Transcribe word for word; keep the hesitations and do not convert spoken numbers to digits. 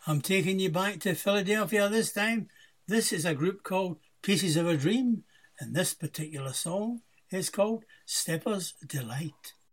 I'm taking you back to Philadelphia this time. This is a group called Pieces of a Dream, and this particular song is called Stepper's Delight.